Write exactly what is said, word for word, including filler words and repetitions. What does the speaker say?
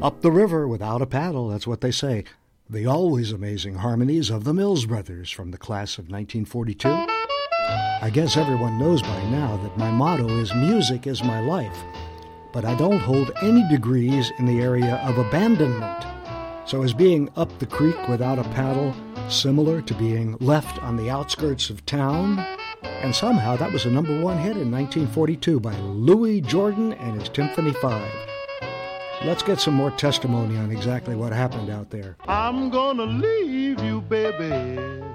Up the river without a paddle, that's what they say. The always amazing harmonies of the Mills Brothers from the class of nineteen forty-two. I guess everyone knows by now that my motto is music is my life, but I don't hold any degrees in the area of abandonment. So is being up the creek without a paddle similar to being left on the outskirts of town? And somehow that was a number one hit in nineteen forty-two by Louis Jordan and his Symphony Five. Let's get some more testimony on exactly what happened out there. I'm gonna leave you, baby.